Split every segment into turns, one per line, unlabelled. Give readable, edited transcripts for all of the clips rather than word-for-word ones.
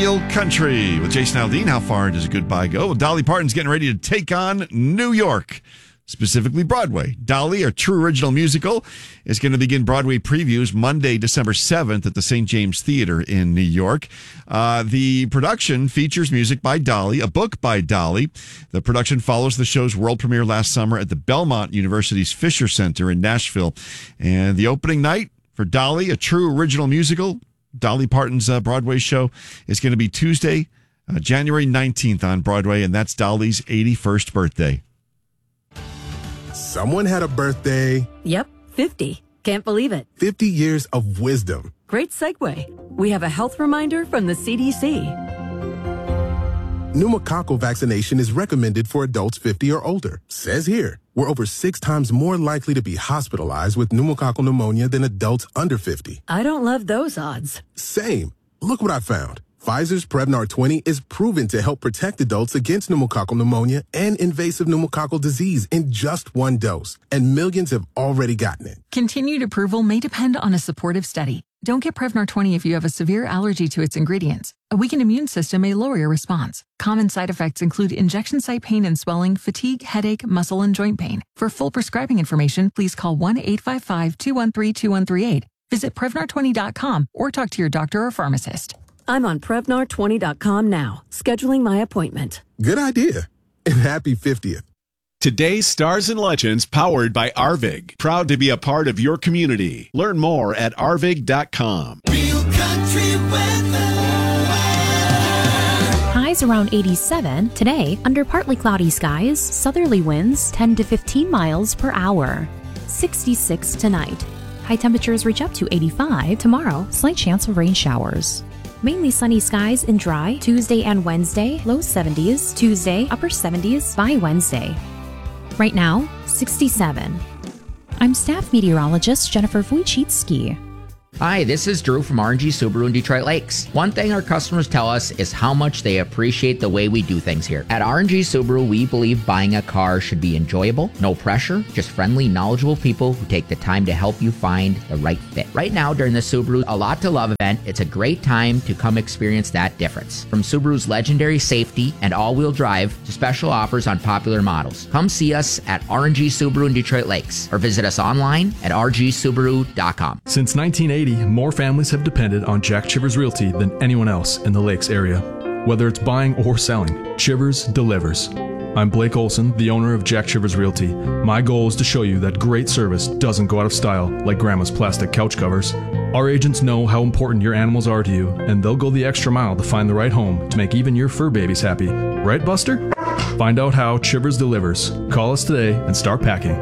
Real Country with Jason Aldean. How far does a goodbye go? Well, Dolly Parton's getting ready to take on New York, specifically Broadway. Dolly, a true original musical, is going to begin Broadway previews Monday, December 7th at the St. James Theater in New York. The production features music by Dolly, a book by Dolly. The production follows the show's world premiere last summer at the Belmont University's Fisher Center in Nashville. And the opening night for Dolly, a true original musical, Dolly Parton's Broadway show, is going to be Tuesday, January 19th on Broadway, and that's Dolly's 81st birthday.
Someone had a birthday.
Yep, 50. Can't believe it.
50 years of wisdom.
Great segue. We have a health reminder from the CDC.
Pneumococcal vaccination is recommended for adults 50 or older. Says here, we're over 6 times more likely to be hospitalized with pneumococcal pneumonia than adults under 50.
I don't love those odds.
Same. Look what I found. Pfizer's Prevnar 20 is proven to help protect adults against pneumococcal pneumonia and invasive pneumococcal disease in just 1 dose, and millions have already gotten it.
Continued approval may depend on a supportive study. Don't get Prevnar 20 if you have a severe allergy to its ingredients. A weakened immune system may lower your response. Common side effects include injection site pain and swelling, fatigue, headache, muscle, and joint pain. For full prescribing information, please call 1-855-213-2138. Visit Prevnar20.com or talk to your doctor or pharmacist.
I'm on Prevnar20.com now, scheduling my appointment.
Good idea. And happy 50th.
Today's Stars and Legends, powered by Arvig. Proud to be a part of your community. Learn more at arvig.com.
Real country weather.
Highs around 87. Today, under partly cloudy skies, southerly winds 10 to 15 miles per hour. 66 tonight. High temperatures reach up to 85. Tomorrow, slight chance of rain showers. Mainly sunny skies and dry Tuesday and Wednesday, low 70s. Tuesday, upper 70s by Wednesday. Right now, 67. I'm staff meteorologist Jennifer Wojcicki.
Hi, this is Drew from RNG Subaru in Detroit Lakes. One thing our customers tell us is how much they appreciate the way we do things here. At RNG Subaru, we believe buying a car should be enjoyable, no pressure, just friendly, knowledgeable people who take the time to help you find the right fit. Right now, during the Subaru A Lot to Love event, it's a great time to come experience that difference. From Subaru's legendary safety and all-wheel drive to special offers on popular models. Come see us at RNG Subaru in Detroit Lakes or visit us online at rgsubaru.com.
Since 1980, more families have depended on Jack Chivers Realty than anyone else in the Lakes area. Whether it's buying or selling, Chivers delivers. I'm Blake Olson, the owner of Jack Chivers Realty. My goal is to show you that great service doesn't go out of style like grandma's plastic couch covers. Our agents know how important your animals are to you, and they'll go the extra mile to find the right home to make even your fur babies happy. Right, Buster? Find out how Chivers delivers. Call us today and start packing.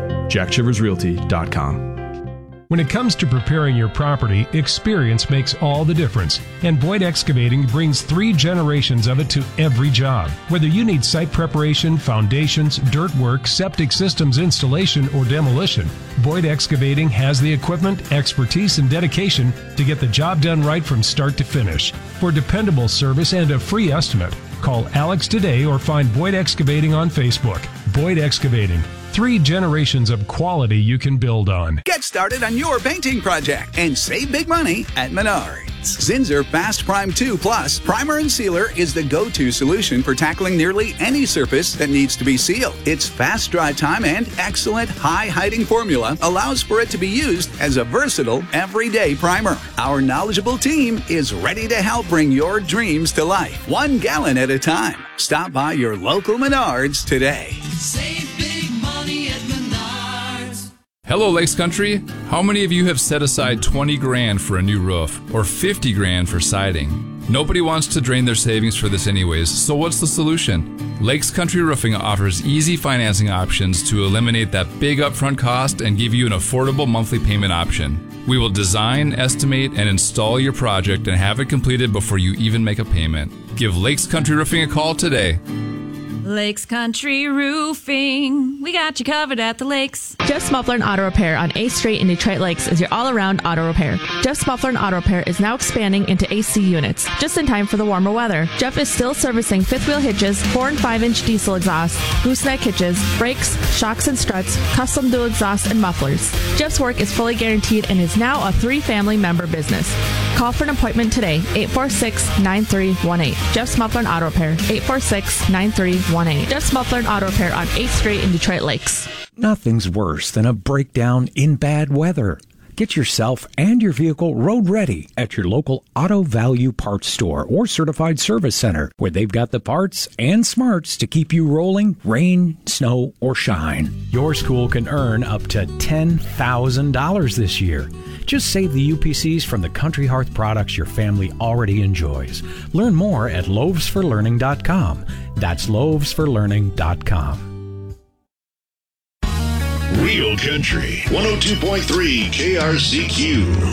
JackChiversRealty.com.
When it comes to preparing your property, experience makes all the difference. And Boyd Excavating brings 3 generations of it to every job. Whether you need site preparation, foundations, dirt work, septic systems installation, or demolition, Boyd Excavating has the equipment, expertise, and dedication to get the job done right from start to finish. For dependable service and a free estimate, call Alex today or find Boyd Excavating on Facebook. Boyd Excavating. 3 generations of quality you can build on.
Get started on your painting project and save big money at Menards. Zinsser Fast Prime 2 Plus Primer and Sealer is the go-to solution for tackling nearly any surface that needs to be sealed. Its fast dry time and excellent high-hiding formula allows for it to be used as a versatile, everyday primer. Our knowledgeable team is ready to help bring your dreams to life, 1 gallon at a time. Stop by your local Menards today.
Save big money at Menards.
Hello, Lakes Country. How many of you have set aside 20 grand for a new roof or 50 grand for siding? Nobody wants to drain their savings for this anyways, so what's the solution? Lakes Country Roofing offers easy financing options to eliminate that big upfront cost and give you an affordable monthly payment option. We will design, estimate, and install your project and have it completed before you even make a payment. Give Lakes Country Roofing a call today.
Lakes Country Roofing. We got you covered at the lakes.
Jeff's Muffler and Auto Repair on 8th Street in Detroit Lakes is your all-around auto repair. Jeff's Muffler and Auto Repair is now expanding into AC units, just in time for the warmer weather. Jeff is still servicing fifth wheel hitches, 4 and 5-inch diesel exhaust, gooseneck hitches, brakes, shocks and struts, custom dual exhaust, and mufflers. Jeff's work is fully guaranteed and is now a 3-family member business. Call for an appointment today, 846-9318. Jeff's Muffler and Auto Repair, 846-9318. Jeff's Muffler and Auto Repair on 8th Street in Detroit Lakes.
Nothing's worse than a breakdown in bad weather. Get yourself and your vehicle road ready at your local Auto Value Parts store or certified service center, where they've got the parts and smarts to keep you rolling, rain, snow, or shine.
Your school can earn up to $10,000 this year. Just save the UPCs from the Country Hearth products your family already enjoys. Learn more at loavesforlearning.com. That's loavesforlearning.com.
Real Country 102.3 KRCQ.